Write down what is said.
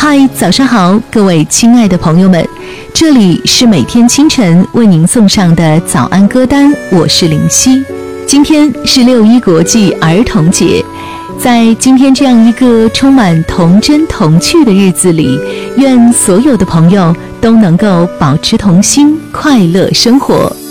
嗨，早上好，各位亲爱的朋友们，这里是每天清晨为您送上的早安歌单，我是林夕。今天是6·1国际儿童节，在今天这样一个充满童真童趣的日子里，愿所有的朋友都能够保持童心，快乐生活。